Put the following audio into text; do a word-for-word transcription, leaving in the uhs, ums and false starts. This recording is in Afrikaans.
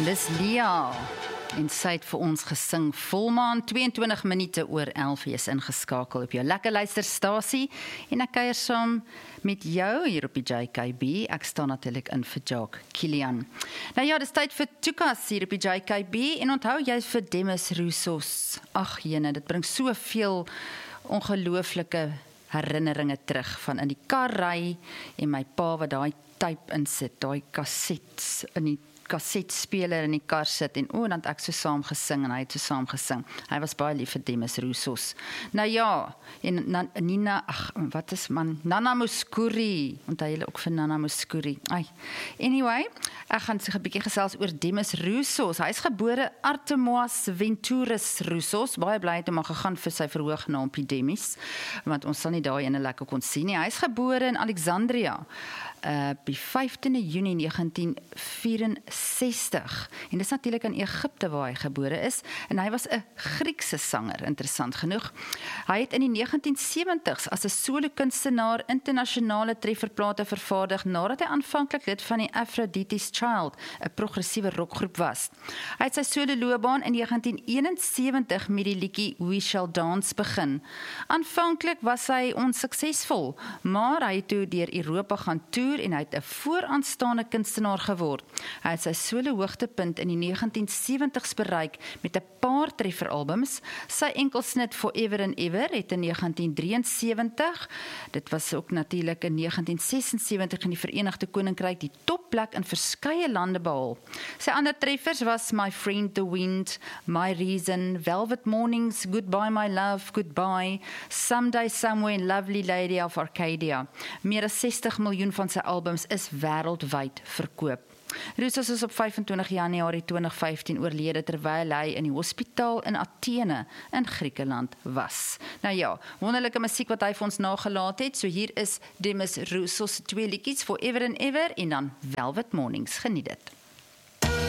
Dis Lia en sy het vir ons gesing volmaan tweeëntwintig minute oor elf is ingeskakel op jou lekker luisterstasie en ek kuier saam met jou hier op die J K B. Ek staan natuurlik in vir Jacques Kilian. Nou ja, dis tyd vir Tukas hier op die J K B en onthou jy vir Demis Roussos. Ag jene, dit bring soveel ongelooflike herinneringe terug van in die kar ry en my pa wat daai tape insit, daai kassets in die kasetspeler in die kar sit en o, dan het ek so saam gesing en hy het so saam gesing. Hy was baie lief vir Demis Roussos. Nou ja, en na, Nina, ag, wat is man, Nana Mouskouri, onthou julle ook vir Nana Mouskouri. Ai. Anyway, ek gaan so 'n bietjie gesels oor Demis Roussos. Hy is gebore Artemoas Venturis Roussos, baie bly het hom maar gegaan vir sy verhoognaam Demis, want ons sal nie daai ene lekker kon sien nie. Hy is gebore in Alexandria, uh, op die vyftiende Junie negentien vyf-en-sestig. En dis natuurlik in Egipte waar hy gebore is en hy was 'n Griekse sanger, interessant genoeg. Hy het in die negentien sewentig's as 'n solo-kunstenaar internasionale trefferplate vervaardig nadat hy aanvanklik lid van die Aphrodite's Child, 'n progressiewe rockgroep was. Hy het sy solo-loopbaan in negentien eenensewentig met die liedjie We Shall Dance begin. Aanvanklik was hy onsuksesvol, maar hy het toe deur Europa gaan toer en hy het 'n vooraanstaande kunstenaar geword. Hy het sy solo hoogtepunt in die negentien sewentig's bereik met 'n paar trefferalbums. Sy enkelsnit Forever and Ever het in negentien drieënsewentig, dit was ook natuurlik in negentien sesensewentig in die Verenigde Koninkryk die topplek in verskeie lande behaal. Sy ander treffers was My Friend the Wind, My Reason, Velvet Mornings, Goodbye My Love, Goodbye, Someday Somewhere, Lovely Lady of Arcadia. Meer as sestig miljoen van sy albums is wêreldwyd verkoop. Roussos is op vyfentwintig Januarie tweeduisend vyftien oorlede terwyl hy in die hospitaal in Athene in Griekeland was. Nou ja, wonderlike musiek wat hy vir ons nagelaat het. So hier is Demis Roussos twee liedjies, Forever and Ever en dan Velvet Mornings. Geniet dit.